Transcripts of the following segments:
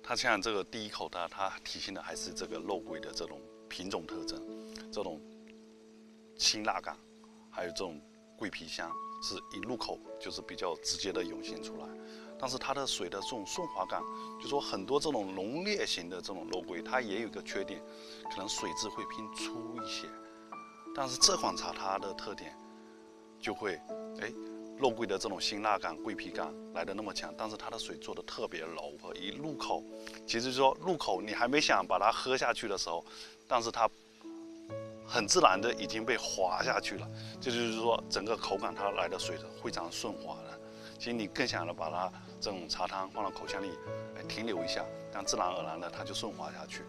它像这个第一口它体现的还是这个肉桂的这种品种特征，这种辛辣感，还有这种桂皮香，是一入口就是比较直接的涌现出来。但是它的水的这种顺滑感，就说很多这种浓烈型的这种肉桂，它也有一个缺点，可能水质会偏粗一些。但是这款茶它的特点就会，肉桂的这种辛辣感、桂皮感来的那么强，但是它的水做的特别柔和，一入口，其实就是说入口你还没想把它喝下去的时候，但是它很自然的已经被滑下去了。这就是说整个口感它来的水非常顺滑的。其实你更想把它这种茶汤放到口腔里，停留一下，但自然而然的它就顺滑下去。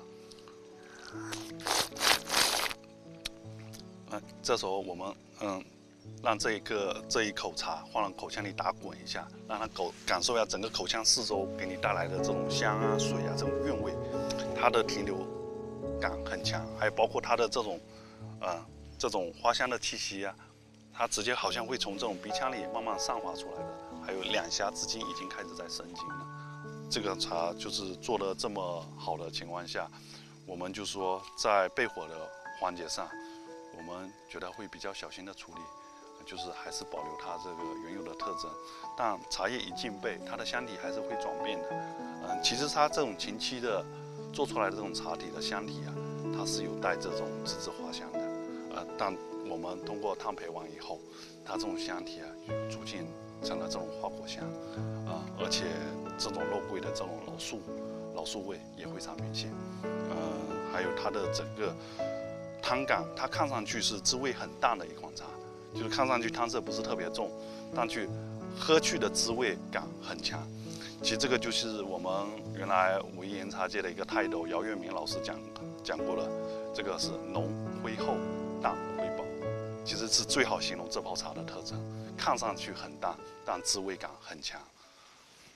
这时候我们让这一口茶放到口腔里打滚一下，让它感受一下整个口腔四周给你带来的这种香啊、水啊这种韵味，它的停留感很强，还有包括它的这种花香的气息啊，它直接好像会从这种鼻腔里慢慢散发出来的，还有两颊之间已经开始在生津了。这个茶就是做的这么好的情况下，我们就说在焙火的环节上，我们觉得会比较小心的处理，就是还是保留它这个原有的特征。但茶叶一浸焙，它的香体还是会转变的。其实它这种前期的做出来的这种茶体的香体啊，它是有带这种栀子花香的。但我们通过烫焙完以后，它这种香体啊，逐渐成了这种花果香，而且这种肉桂的这种老树味也非常明显。还有它的整个汤感，它看上去是滋味很淡的一款茶，就是看上去汤色不是特别重，但喝去的滋味感很强。其实这个就是我们原来武夷岩茶界的一个泰斗姚月明老师讲过的，这个是浓灰厚淡灰薄，其实是最好形容这泡茶的特征，看上去很淡，但滋味感很强。